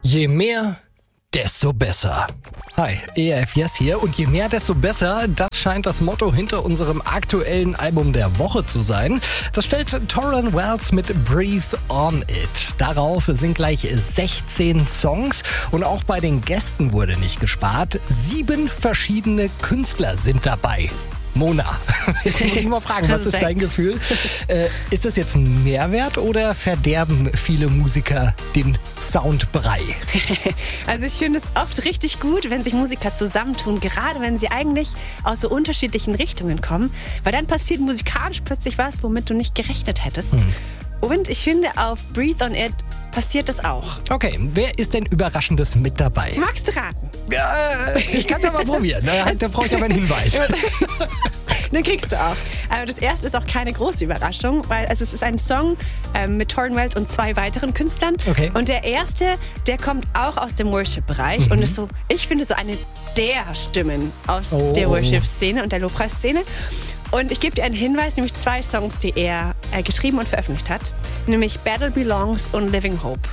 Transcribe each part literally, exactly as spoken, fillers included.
Je mehr, desto besser. Hi, E F Yes hier und je mehr, desto besser, das scheint das Motto hinter unserem aktuellen Album der Woche zu sein. Das stellt Tauren Wells mit Breathe On It. Darauf sind gleich sechzehn Songs und auch bei den Gästen wurde nicht gespart. Sieben verschiedene Künstler sind dabei. Mona, jetzt muss ich mal fragen, was ist dein Gefühl? Äh, ist das jetzt ein Mehrwert oder verderben viele Musiker den Soundbrei? Also ich finde es oft richtig gut, wenn sich Musiker zusammentun, gerade wenn sie eigentlich aus so unterschiedlichen Richtungen kommen, weil dann passiert musikalisch plötzlich was, womit du nicht gerechnet hättest. Hm. Und ich finde, auf Breathe On It passiert das auch. Okay, wer ist denn Überraschendes mit dabei? Magst du raten? Ja, ich kann es ja mal probieren. Da, da brauche ich aber einen Hinweis. Den kriegst du auch. Aber das erste ist auch keine große Überraschung, weil also es ist ein Song ähm, mit Tauren Wells und zwei weiteren Künstlern. Okay. Und der erste, der kommt auch aus dem Worship-Bereich Mhm. und ist so, ich finde, so eine der Stimmen aus Oh. der Worship-Szene und der Lobpreisszene. Und ich gebe dir einen Hinweis, nämlich zwei Songs, die er äh, geschrieben und veröffentlicht hat. Nämlich Battle Belongs und Living Hope.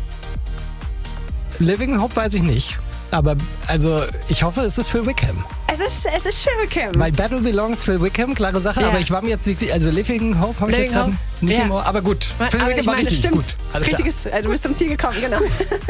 Living Hope weiß ich nicht. Aber also ich hoffe, es ist Phil Wickham. Es ist, es ist Phil Wickham. Weil Battle Belongs Phil Wickham, klare Sache. Ja. Aber ich war mir jetzt nicht sicher. Also Living Hope habe ich Living jetzt gerade Hope, nicht ja. im Ohr. Aber gut, Phil Aber Wickham ich war meine, richtig stimmt. gut. Alles klar. Richtiges, äh, du bist zum Ziel gekommen, genau.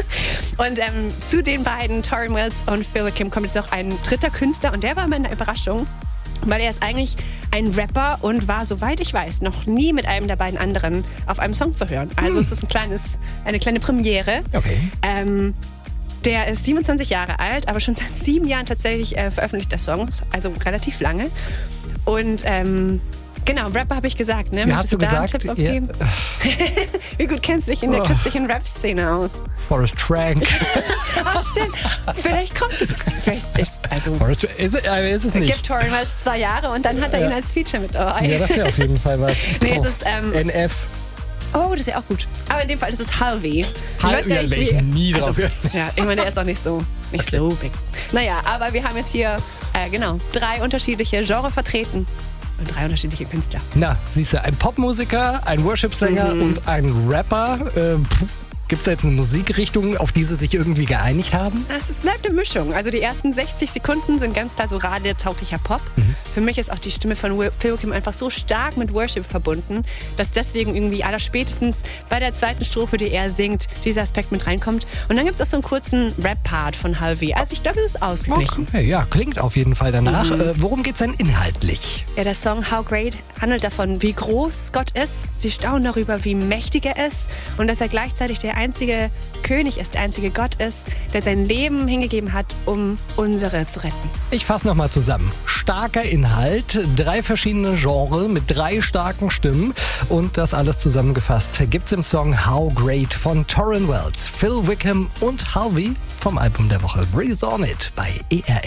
Und ähm, zu den beiden, Tauren Wells und Phil Wickham, kommt jetzt auch ein dritter Künstler. Und der war mir eine Überraschung, weil er ist eigentlich ein Rapper und war, soweit ich weiß, noch nie mit einem der beiden anderen auf einem Song zu hören. Also Hm. es ist ein kleines, eine kleine Premiere. Okay. Ähm, der ist siebenundzwanzig Jahre alt, aber schon seit sieben Jahren tatsächlich äh, veröffentlicht er Songs, also relativ lange. Und ähm, genau, Rapper habe ich gesagt, ne? Ja, Möchtest hast du da einen gesagt? Tipp abgeben? Ja. Wie gut kennst du dich in der Oh. christlichen Rap-Szene aus? Forrest Frank. Ach, stimmt. Vielleicht kommt es. Vielleicht, also, Forrest ist, äh, ist es nicht. gibt Tauren Wells zwei Jahre und dann hat er Ja. ihn als Feature mit dabei. Ja, das wäre auf jeden Fall was. Nee, es Oh. ist, ähm, N F. Oh, das wäre auch gut. Aber in dem Fall ist es Halvey. Ich Hal- weiß gar ja, nicht, wär ich wie- nie drauf also, hören. Ja, ich meine, der ist auch nicht so, nicht Okay. so big. Naja, aber wir haben jetzt hier, äh, genau, drei unterschiedliche Genres vertreten und drei unterschiedliche Künstler. Na, siehst du, ein Popmusiker, ein Worship-Sänger Mhm. und ein Rapper. Ähm, Gibt es da jetzt eine Musikrichtung, auf die sie sich irgendwie geeinigt haben? Es ist- bleibt eine Mischung. Also die ersten sechzig Sekunden sind ganz klar so radiotauglicher Pop. Mhm. Für mich ist auch die Stimme von Will- Phil Wickham einfach so stark mit Worship verbunden, dass deswegen irgendwie allerspätestens bei der zweiten Strophe, die er singt, dieser Aspekt mit reinkommt. Und dann gibt es auch so einen kurzen Rap-Part von Halvey. Also ich glaube, es ist ausgeglichen. Okay, ja, klingt auf jeden Fall danach. Mhm. Äh, worum geht's denn inhaltlich? Ja, der Song How Great handelt davon, wie groß Gott ist. Sie staunen darüber, wie mächtig er ist und dass er gleichzeitig der einzige König ist, der einzige Gott ist, der sein Leben hingegeben hat, um unsere zu retten. Ich fasse nochmal zusammen. Starker Inhalt, drei verschiedene Genres mit drei starken Stimmen und das alles zusammengefasst gibt's im Song How Great von Tauren Wells, Phil Wickham und Halvey vom Album der Woche Breathe On It bei E R